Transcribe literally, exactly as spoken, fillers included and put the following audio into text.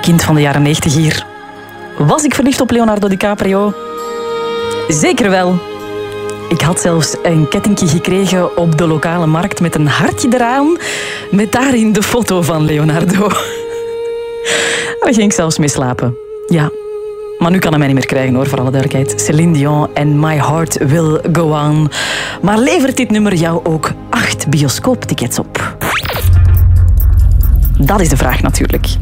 kind van de jaren negentig hier. Was ik verliefd op Leonardo DiCaprio? Zeker wel. Ik had zelfs een kettingje gekregen op de lokale markt met een hartje eraan, met daarin de foto van Leonardo. Daar ging ik zelfs mee slapen. Ja, maar nu kan hij mij niet meer krijgen hoor, voor alle duidelijkheid. Céline Dion en My Heart Will Go On. Maar levert dit nummer jou ook acht bioscooptickets op? Dat is de vraag natuurlijk.